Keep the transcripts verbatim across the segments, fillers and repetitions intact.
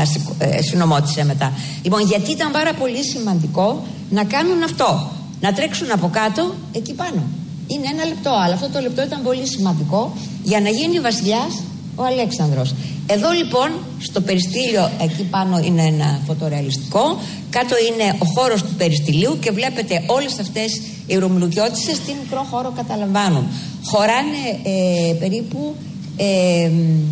ε, συνομώτησε μετά. Λοιπόν, γιατί ήταν πάρα πολύ σημαντικό να κάνουν αυτό, να τρέξουν από κάτω εκεί πάνω. Είναι ένα λεπτό, αλλά αυτό το λεπτό ήταν πολύ σημαντικό για να γίνει βασιλιάς ο Αλέξανδρος. Εδώ λοιπόν στο περιστήλιο, εκεί πάνω είναι ένα φωτορεαλιστικό, κάτω είναι ο χώρος του περιστηλίου και βλέπετε όλες αυτές οι ρωμλουκιώτισσες τι μικρό χώρο καταλαμβάνουν. Χωράνε ε, περίπου ε,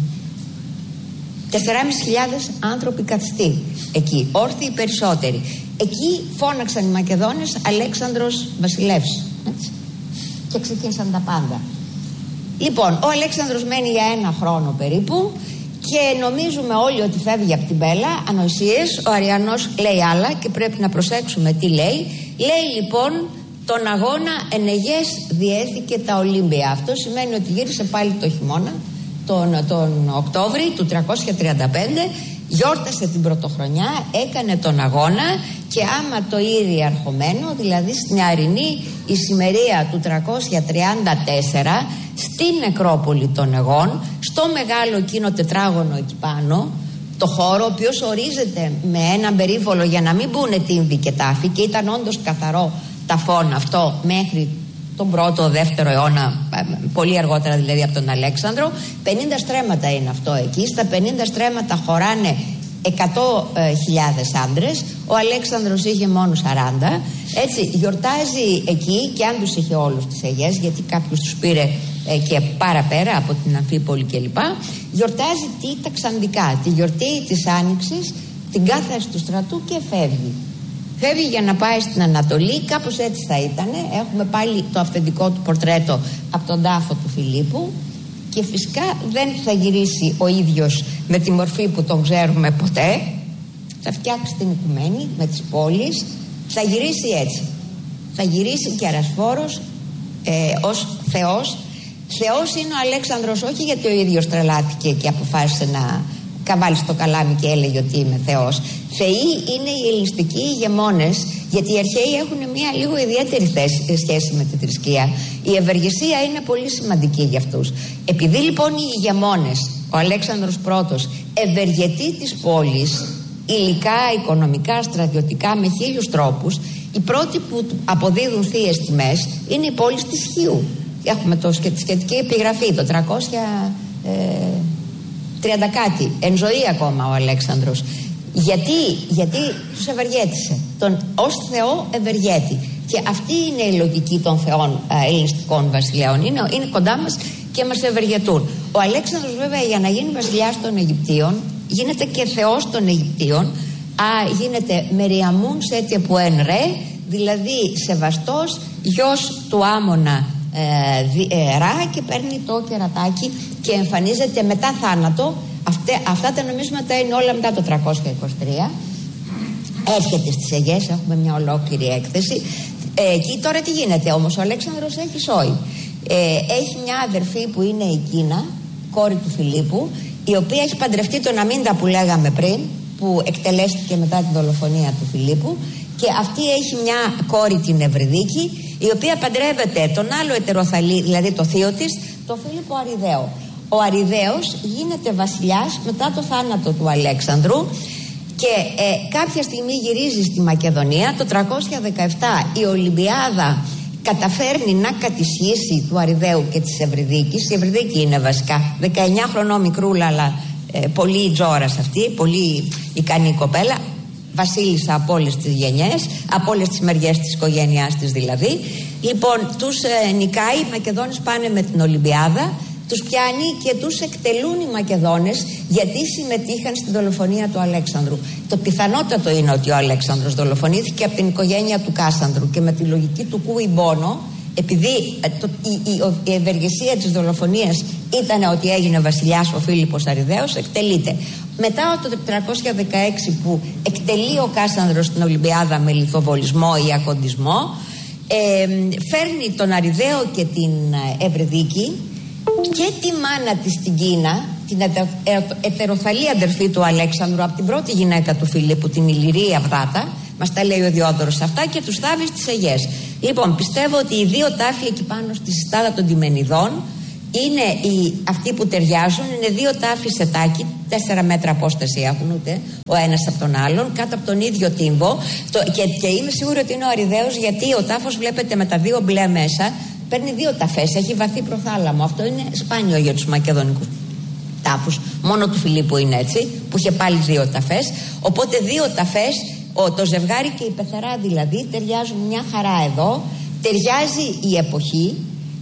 τεσσεράμισι χιλιάδες άνθρωποι καθιστοί εκεί, όρθιοι περισσότεροι. Εκεί φώναξαν οι Μακεδόνες Αλέξανδρος βασιλεύς, έτσι, και ξεκίνησαν τα πάντα. Λοιπόν, ο Αλέξανδρος μένει για ένα χρόνο περίπου και νομίζουμε όλοι ότι φεύγει από την Πέλα, ανοησίες. Ο Αριανός λέει άλλα και πρέπει να προσέξουμε τι λέει. Λέει λοιπόν τον αγώνα εν αιγές διέθηκε τα Ολύμπια. Αυτό σημαίνει ότι γύρισε πάλι το χειμώνα, τον, τον Οκτώβρη του τριακόσια τριάντα πέντε, γιόρτασε την πρωτοχρονιά, έκανε τον αγώνα και άμα το είδε αρχομένο, δηλαδή στην Αρινή ησημερία του τριακόσια τριάντα τέσσερα, στην νεκρόπολη των Αιγών, στο μεγάλο εκείνο τετράγωνο εκεί πάνω, το χώρο ο οποίος ορίζεται με έναν περίβολο για να μην μπουν τύμβοι και τάφοι, και ήταν όντως καθαρό ταφών αυτό μέχρι τον πρώτο, δεύτερο αιώνα, πολύ αργότερα δηλαδή από τον Αλέξανδρο. πενήντα στρέμματα είναι αυτό εκεί. Στα πενήντα στρέμματα χωράνε εκατό χιλιάδες άντρες. Ο Αλέξανδρος είχε μόνο σαράντα. Έτσι γιορτάζει εκεί, και αν τους είχε όλους τις αιγές, γιατί κάποιος τους πήρε ε, και παραπέρα από την Αμφίπολη κλπ. Γιορτάζει τι τα ξαντικά, τη γιορτή της Άνοιξης, την κάθαρση του στρατού και φεύγει. Φεύγει για να πάει στην Ανατολή, κάπως έτσι θα ήταν. Έχουμε πάλι το αυθεντικό του πορτρέτο από τον τάφο του Φιλίππου. Και φυσικά δεν θα γυρίσει ο ίδιος με τη μορφή που τον ξέρουμε ποτέ. Θα φτιάξει την οικουμένη με τις πόλεις. Θα γυρίσει έτσι. Θα γυρίσει και αρασφόρος ε, ως Θεός. Θεός είναι ο Αλέξανδρος, όχι γιατί ο ίδιος τρελάθηκε και αποφάσισε να καβάλει στο καλάμι και έλεγε ότι είμαι Θεός. Θεοί είναι οι ελληνιστικοί ηγεμόνες, γιατί οι αρχαίοι έχουν μια λίγο ιδιαίτερη θέση, σχέση με τη θρησκεία. Η ευεργεσία είναι πολύ σημαντική για αυτούς. Επειδή λοιπόν οι ηγεμόνες, ο Αλέξανδρος Πρώτος, ευεργετεί της πόλης, υλικά, οικονομικά, στρατιωτικά, με χίλιους τρόπους, οι πρώτοι που αποδίδουν θείες τιμές είναι οι πόλεις της Χίου. Έχουμε το σχετική επιγραφή, το τριακόσια τριάντα κάτι, εν ζωή ακόμα ο Αλέξανδρος. Γιατί, γιατί τους ευεργέτησε, τον ως Θεό ευεργέτη. Και αυτή είναι η λογική των θεών α, ελληνιστικών βασιλέων. Είναι, είναι κοντά μας και μας ευεργετούν. Ο Αλέξανδρος βέβαια για να γίνει βασιλιάς των Αιγυπτίων γίνεται και θεός των Αιγυπτίων. Α, γίνεται Μεριαμούν σέτια που εν ρε, δηλαδή σεβαστός γιος του Άμωνα ε, δι, ε, Ρα, και παίρνει το κερατάκι και εμφανίζεται μετά θάνατο. Αυτέ, αυτά τα νομίσματα είναι όλα μετά το τριακόσια είκοσι τρία. Έρχεται στις Αιγές, έχουμε μια ολόκληρη έκθεση. Ε, εκεί τώρα τι γίνεται όμως, ο Αλέξανδρος έχει σόι. Ε, έχει μια αδερφή που είναι η Κίνα, κόρη του Φιλίππου, η οποία έχει παντρευτεί τον Αμίντα που λέγαμε πριν, που εκτελέστηκε μετά την δολοφονία του Φιλίππου, και αυτή έχει μια κόρη, την Ευρυδίκη, η οποία παντρεύεται τον άλλο ετεροθαλή, δηλαδή το θείο της, τον Φίλιππο Αριδαίο. Ο Αριδαίος γίνεται βασιλιάς μετά το θάνατο του Αλέξανδρου και ε, κάποια στιγμή γυρίζει στη Μακεδονία. Το τριακόσια δεκαεπτά η Ολυμπιάδα καταφέρνει να κατησχίσει του Αριδαίου και της Ευρυδίκης. Η Ευρυδίκη είναι βασικά δεκαεννιά χρονών μικρούλα, αλλά ε, πολύ τζόρας αυτή, πολύ ικανή κοπέλα, βασίλισσα από όλες τις γενιές, από όλες τις μεριές της οικογένειάς της δηλαδή. Λοιπόν, τους ε, νικάει, οι Μακεδόνες πάνε με την Ολυμπιάδα, τους πιάνει και τους εκτελούν οι Μακεδόνες γιατί συμμετείχαν στην δολοφονία του Αλέξανδρου. Το πιθανότατο είναι ότι ο Αλέξανδρος δολοφονήθηκε από την οικογένεια του Κάσανδρου, και με τη λογική του Κούι Μπόνο, επειδή το, η, η, η ευεργεσία της δολοφονίας ήταν ότι έγινε βασιλιάς ο Φίλιππος Αριδαίος, εκτελείται. Μετά το τετρακόσια δεκαέξι που εκτελεί ο Κάσανδρος στην Ολυμπιάδα με λιθοβολισμό ή ακοντισμό, ε, φέρνει τον Αριδαίο και την Ευρυδίκη και τη μάνα της στην Κίνα, την ετεροθαλή αδερφή του Αλέξανδρου από την πρώτη γυναίκα του Φιλίππου, την Ηλυρία Αυδάτα, μας τα λέει ο Διόδωρος αυτά, και τους θάβει στις Αιγές. Λοιπόν, πιστεύω ότι οι δύο τάφοι εκεί πάνω στη συστάδα των Τιμενιδών είναι οι, αυτοί που ταιριάζουν, είναι δύο τάφοι σετάκι, τέσσερα μέτρα απόσταση έχουν ούτε ο ένας από τον άλλον, κάτω από τον ίδιο τύμβο. Το, και, και είμαι σίγουρη ότι είναι ο αριδαίος, γιατί ο τάφος, βλέπετε, με τα δύο μπλε μέσα, παίρνει δύο ταφές, έχει βαθύ προθάλαμο. Αυτό είναι σπάνιο για τους μακεδονικούς τάφους. Μόνο του Φιλίππου είναι έτσι, που είχε πάλι δύο ταφές. Οπότε δύο ταφές, ο, το ζευγάρι και η πεθερά δηλαδή, ταιριάζουν μια χαρά εδώ. Ταιριάζει η εποχή.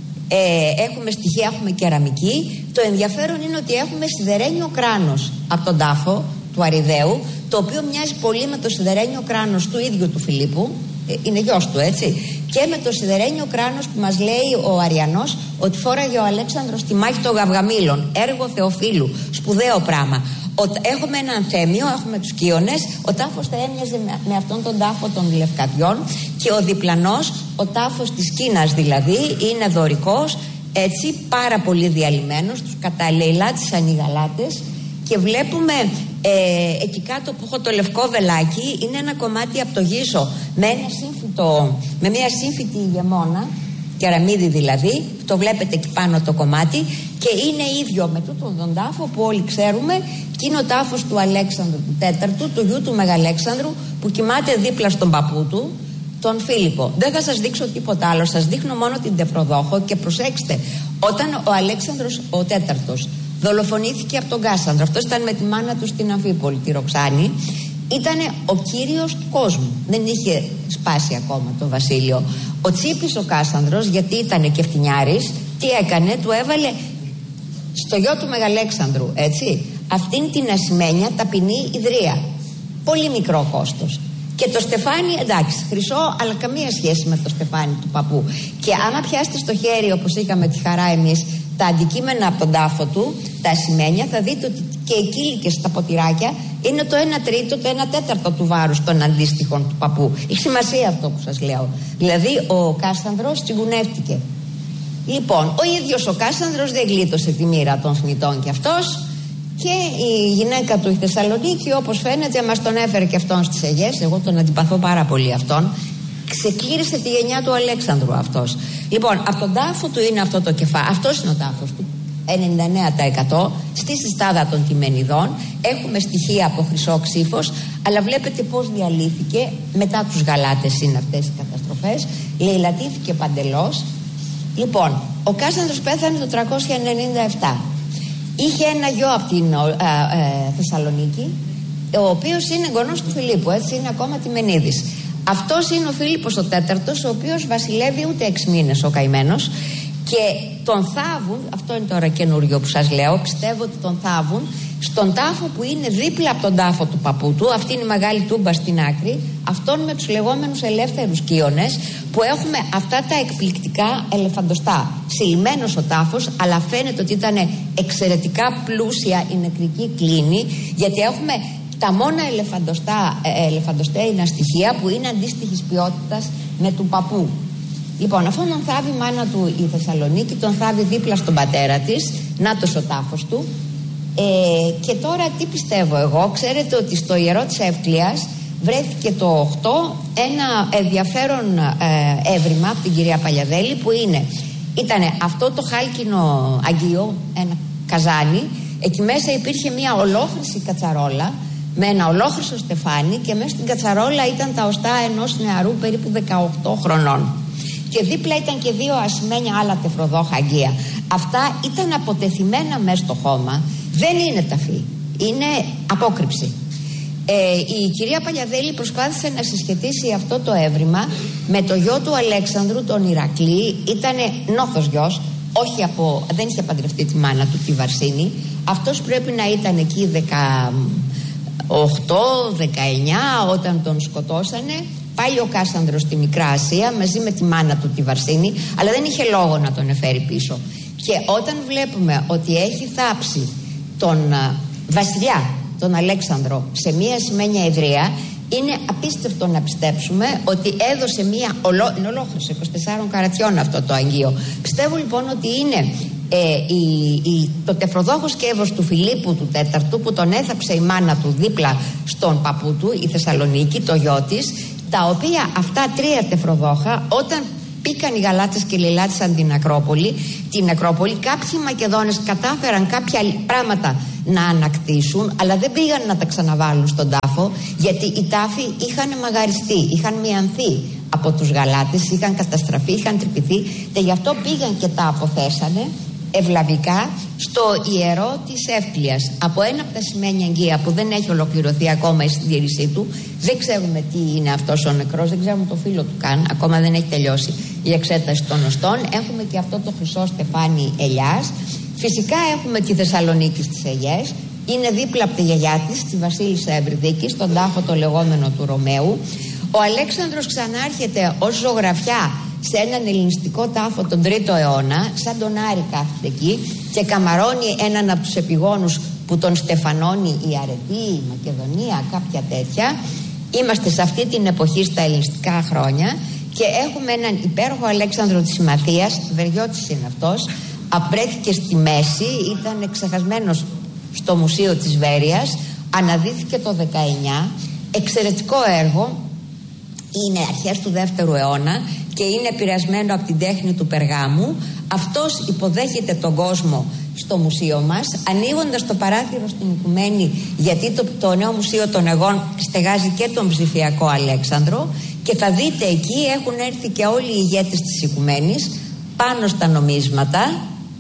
Ε, έχουμε στοιχεία, έχουμε κεραμική. Το ενδιαφέρον είναι ότι έχουμε σιδερένιο κράνος από τον τάφο του Αριδαίου, το οποίο μοιάζει πολύ με το σιδερένιο κράνος του ίδιου του Φιλίππου. Ε, είναι γιος του, έτσι. Και με το σιδερένιο κράνος που μας λέει ο Αριανός ότι φόραγε ο Αλέξανδρος στη μάχη των Γαυγαμήλων. Έργο Θεοφύλου. Σπουδαίο πράγμα. Ο, έχουμε ένα ανθέμιο, έχουμε τους Κύονες. Ο τάφος θα έμοιαζε με, με αυτόν τον τάφο των Λευκαδιών. Και ο διπλανός, ο τάφος της Κίνας δηλαδή, είναι δωρικός, έτσι, πάρα πολύ διαλυμένος. Τους καταλεηλάτησαν οι Γαλάτες. Και βλέπουμε ε, εκεί κάτω που έχω το λευκό βελάκι, είναι ένα κομμάτι από το γύσο με, ένα σύμφυτο, με μια σύμφυτη ηγεμόνα, κεραμίδι δηλαδή, το βλέπετε εκεί πάνω το κομμάτι, και είναι ίδιο με τούτον τον τάφο που όλοι ξέρουμε, και είναι ο τάφος του Αλέξανδρου του Τέταρτου, του γιου του Μεγαλέξανδρου, που κοιμάται δίπλα στον παππού του, τον Φίλιππο. Δεν θα σας δείξω τίποτα άλλο, σας δείχνω μόνο την Τεφροδόχο. Και προσέξτε, όταν ο Αλέξανδρος ο Τέταρτος δολοφονήθηκε από τον Κάσανδρο, αυτός ήταν με τη μάνα του στην Αμφίπολη, τη Ροξάνη, ήταν ο κύριος του κόσμου. Δεν είχε σπάσει ακόμα το βασίλειο. Ο Τσίπης ο Κάσανδρος, γιατί ήταν και φτηνιάρης, τι έκανε, του έβαλε στο γιο του Μεγαλέξανδρου, έτσι, αυτήν την ασημένια ταπεινή ιδρία. Πολύ μικρό κόστος. Και το στεφάνι, εντάξει, χρυσό, αλλά καμία σχέση με το στεφάνι του παππού. Και άμα πιάσετε στο χέρι, όπως είχαμε τη χαρά εμείς, τα αντικείμενα από τον τάφο του, τα ασημένια, θα δείτε ότι και οι κύλικες στα ποτηράκια είναι το ένα τρίτο, το ένα τέταρτο του βάρους των αντίστοιχων του παππού. Έχει σημασία αυτό που σας λέω. Δηλαδή ο Κάσανδρος τσιγκουνεύτηκε. Λοιπόν, ο ίδιος ο Κάσανδρος δεν γλίτωσε τη μοίρα των θνητών κι αυτός, και η γυναίκα του η Θεσσαλονίκη, όπως φαίνεται, μας τον έφερε και αυτόν στις Αιγές. Εγώ τον αντιπαθώ πάρα πολύ αυτόν. Ξεκλήρισε τη γενιά του Αλέξανδρου αυτός. Λοιπόν, από τον τάφο του είναι αυτό το κεφάλι. Αυτός είναι ο τάφος του. ενενήντα εννέα τοις εκατό στη συστάδα των Τιμενιδών. Έχουμε στοιχεία από χρυσό ξύφος, αλλά βλέπετε πώς διαλύθηκε. Μετά τους Γαλάτες είναι αυτές οι καταστροφές. Λαιλατήθηκε παντελώς. Λοιπόν, ο Κάσανδρος πέθανε το τριακόσια ενενήντα επτά. Είχε ένα γιο από την α, ε, Θεσσαλονίκη, ο οποίος είναι γονός του Φιλίππου, έτσι, είναι ακόμα Τιμενίδης. Αυτός είναι ο Φίλιππος ο Τέταρτος, ο οποίος βασιλεύει ούτε έξι μήνες ο καημένος, και τον θάβουν, αυτό είναι τώρα καινούριο που σας λέω, πιστεύω ότι τον θάβουν στον τάφο που είναι δίπλα από τον τάφο του παππού του. Αυτή είναι η μεγάλη τούμπα στην άκρη, αυτόν με τους λεγόμενους ελεύθερους Κύονες, που έχουμε αυτά τα εκπληκτικά ελεφαντοστά. Συλλημένος ο τάφος, αλλά φαίνεται ότι ήταν εξαιρετικά πλούσια η νεκρική κλίνη, γιατί έχουμε τα μόνα ελεφαντοστά, ε, ελεφαντοστέινα στοιχεία που είναι αντίστοιχης ποιότητας με του παππού. Λοιπόν, αυτόν τον θάβει η μάνα του η Θεσσαλονίκη, τον θάβει δίπλα στον πατέρα της, νάτος ο τάφος του. Ε, και τώρα τι πιστεύω εγώ, ξέρετε ότι στο ιερό της Εύκλειας βρέθηκε το οκτώ ένα ενδιαφέρον ε, έβριμα από την κυρία Παλιαδέλη, που είναι, ήτανε αυτό το χάλκινο αγγείο, ένα καζάνι, εκεί μέσα υπήρχε μια ολόχρυση κατσαρόλα με ένα ολόχρυσο στεφάνι, και μέσα στην κατσαρόλα ήταν τα οστά ενός νεαρού περίπου δεκαοκτώ χρονών. Και δίπλα ήταν και δύο ασημένια άλλα τεφροδόχα αγγεία. Αυτά ήταν αποτεθειμένα μέσα στο χώμα. Δεν είναι ταφή, είναι απόκρυψη. Ε, η κυρία Παλιαδέλη προσπάθησε να συσχετίσει αυτό το έβριμα με το γιο του Αλέξανδρου, τον Ηρακλή. Ήτανε νόθος γιος, όχι από, δεν είχε παντρευτεί τη μάνα του, τη Βαρσίνη. Αυτός πρέπει να ήταν εκεί δεκαοκτώ δεκαεννιά όταν τον σκοτώσανε. Πάλι ο Κάσανδρος στη Μικρά Ασία μαζί με τη μάνα του, τη Βαρσίνη, αλλά δεν είχε λόγο να τον εφέρει πίσω. Και όταν βλέπουμε ότι έχει θάψει τον α, βασιλιά, τον Αλέξανδρο, σε μία ασημένια ιδρία, είναι απίστευτο να πιστέψουμε ότι έδωσε μία ολό, είναι ολόκληρο είκοσι τεσσάρων καρατιών αυτό το αγγείο. Πιστεύω λοιπόν ότι είναι ε, η, η, το τεφροδόχο σκεύος του Φιλίππου του Τέταρτου, που τον έθαψε η μάνα του δίπλα στον παππού του, η Θεσσαλονίκη, το γιο της, τα οποία αυτά τρία τεφροδόχα, όταν Μπήκαν οι Γαλάτες και οι Λιλάτισαν την Ακρόπολη. Την Ακρόπολη κάποιοι Μακεδόνες κατάφεραν κάποια πράγματα να ανακτήσουν, αλλά δεν πήγαν να τα ξαναβάλουν στον τάφο, γιατί οι τάφοι είχαν μαγαριστεί, είχαν μειανθεί από τους Γαλάτες, είχαν καταστραφεί, είχαν τρυπηθεί, και γι' αυτό πήγαν και τα αποθέσανε ευλαβικά στο ιερό της Εύκλειας. Από ένα από τα σημαίνια Αγγεία που δεν έχει ολοκληρωθεί ακόμα η συντήρησή του, δεν ξέρουμε τι είναι αυτός ο νεκρός, δεν ξέρουμε το φίλο του καν, ακόμα δεν έχει τελειώσει η εξέταση των οστών. Έχουμε και αυτό το χρυσό στεφάνι ελιάς. Φυσικά έχουμε τη Θεσσαλονίκη στις Αιγές, είναι δίπλα από τη γιαγιά της, τη Βασίλισσα Ευρυδίκη, στον τάφο το λεγόμενο του Ρωμαίου. Ο Αλέξανδρος ξανάρχεται ως ζωγραφιά σε έναν ελληνιστικό τάφο τον τρίτο αιώνα, σαν τον Άρη κάθεται εκεί και καμαρώνει έναν από τους επιγόνους που τον στεφανώνει η Αρετή, η Μακεδονία, κάποια τέτοια. Είμαστε σε αυτή την εποχή στα ελληνιστικά χρόνια και έχουμε έναν υπέροχο Αλέξανδρο της Συμμαθίας, Βεριώτης είναι αυτός, απρέθηκε στη μέση, ήταν ξεχασμένος στο Μουσείο της Βέρειας, αναδύθηκε το δεκαεννιά, εξαιρετικό έργο, είναι αρχές του δεύτερου αιώνα και είναι επηρεασμένο από την τέχνη του Περγάμου. Αυτός υποδέχεται τον κόσμο στο μουσείο μας, ανοίγοντας το παράθυρο στην Οικουμένη, γιατί το, το νέο Μουσείο των Αιγών στεγάζει και τον ψηφιακό Αλέξανδρο, και θα δείτε εκεί έχουν έρθει και όλοι οι ηγέτες της Οικουμένης πάνω στα νομίσματα.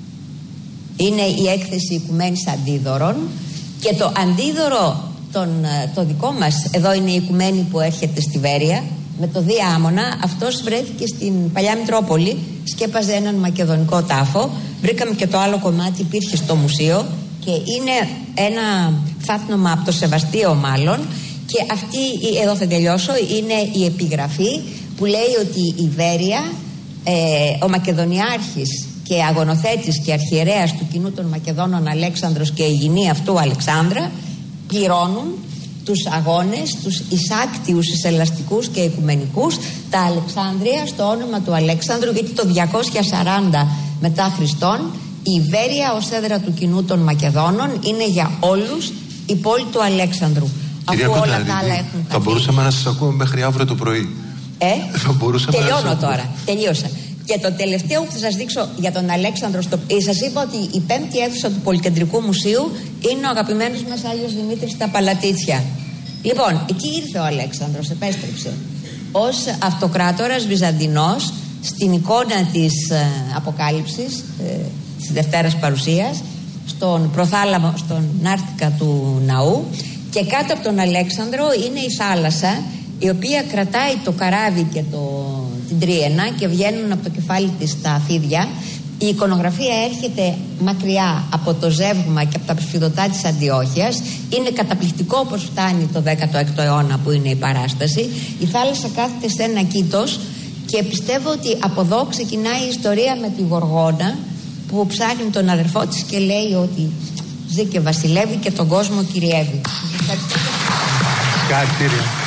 Είναι η έκθεση Οικουμένης Αντίδωρων, και το αντίδωρο τον, το δικό μας, εδώ είναι η Οικουμένη που έρχεται στη Βέρεια με το Διάμονα, αυτός βρέθηκε στην παλιά Μητρόπολη, σκέπαζε έναν μακεδονικό τάφο. Βρήκαμε και το άλλο κομμάτι, υπήρχε στο μουσείο και είναι ένα φάτνομα από το Σεβαστείο μάλλον, και αυτή, εδώ θα τελειώσω, είναι η επιγραφή που λέει ότι η Βέρεια, ε, ο Μακεδονιάρχης και αγωνοθέτης και αρχιερέας του κοινού των Μακεδόνων Αλέξανδρος και η γυνή αυτού Αλεξάνδρα πληρώνουν τους αγώνες, τους εισάκτιους, εισελαστικούς και οικουμενικούς, τα Αλεξάνδρεια στο όνομα του Αλέξανδρου, γιατί το διακόσια σαράντα μετά Χριστόν η Βέρεια ως έδρα του κοινού των Μακεδόνων είναι για όλους η πόλη του Αλέξανδρου. Κυρία Αφού Κοντάρη, όλα τα άλλα έχουν θα μπορούσαμε να σας ακούμε μέχρι αύριο το πρωί. Ε, θα μπορούσαμε τελειώνω να τώρα, τελείωσα. Και το τελευταίο που θα σας δείξω για τον Αλέξανδρο, στο... σας είπα ότι η πέμπτη αίθουσα του Πολυκεντρικού Μουσείου είναι ο αγαπημένος μας Άγιος Δημήτρης στα Παλατίτσια. Λοιπόν, εκεί ήρθε ο Αλέξανδρος, επέστρεψε ως αυτοκράτορας Βυζαντινός στην εικόνα της ε, Αποκάλυψης, ε, της Δευτέρας Παρουσίας, στον προθάλαμο, στον νάρτικα του ναού, και κάτω από τον Αλέξανδρο είναι η θάλασσα, η οποία κρατάει το καράβι και το, την τρίαινα και βγαίνουν από το κεφάλι της τα αφίδια. Η εικονογραφία έρχεται μακριά από το ζεύγμα και από τα ψηφιδωτά της Αντιόχειας. Είναι καταπληκτικό όπως φτάνει το δέκατο έκτο αιώνα που είναι η παράσταση. Η θάλασσα κάθεται σε ένα κήτος και πιστεύω ότι από εδώ ξεκινάει η ιστορία με τη Γοργόνα, που ψάχνει τον αδερφό της και λέει ότι ζει και βασιλεύει και τον κόσμο κυριεύει. Ευχαριστώ.